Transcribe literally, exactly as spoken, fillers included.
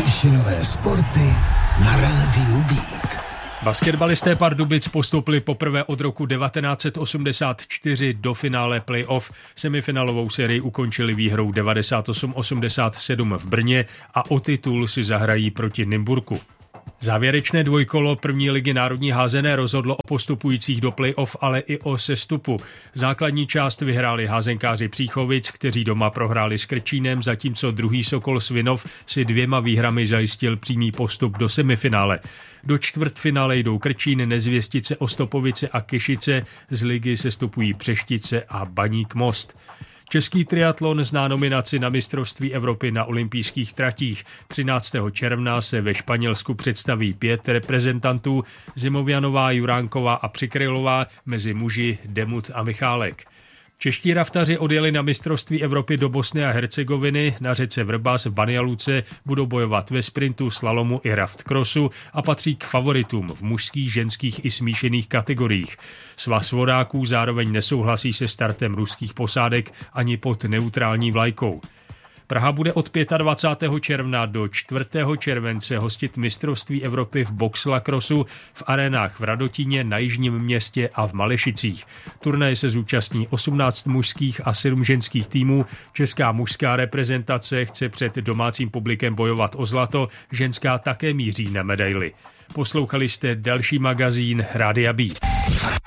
Menšinové sporty na rádiu Beat. Basketbalisté Pardubic postoupili poprvé od roku devatenáct set osmdesát čtyři do finále playoff. Semifinálovou sérii ukončili výhrou devadesát osm osmdesát sedm v Brně a o titul si zahrají proti Nymburku. Závěrečné dvojkolo první ligy národní házené rozhodlo o postupujících do playoff, ale i o sestupu. Základní část vyhráli házenkáři Příchovic, kteří doma prohráli s Krčínem, zatímco druhý Sokol Svinov si dvěma výhrami zajistil přímý postup do semifinále. Do čtvrtfinále jdou Krčín, Nezvěstice, Ostopovice a Kyšice, z ligy sestupují Přeštice a Baník Most. Český triatlon zná nominaci na mistrovství Evropy na olympijských tratích. třináctého června se ve Španělsku představí pět reprezentantů: Zimovianová, Juránková a Přikrylová, mezi muži Demut a Michálek. Čeští raftaři odjeli na mistrovství Evropy do Bosny a Hercegoviny. Na řece Vrbas v Banja Luce budou bojovat ve sprintu, slalomu i raft crossu a patří k favoritům v mužských, ženských i smíšených kategoriích. Svaz vodáků zároveň nesouhlasí se startem ruských posádek ani pod neutrální vlajkou. Praha bude od dvacátého pátého června do čtvrtého července hostit mistrovství Evropy v boxlacrossu v arénách v Radotíně, na Jižním Městě a v Malešicích. Turnaje se zúčastní osmnáct mužských a sedm ženských týmů. Česká mužská reprezentace chce před domácím publikem bojovat o zlato, ženská také míří na medaili. Poslouchali jste další magazín Rádia Beat.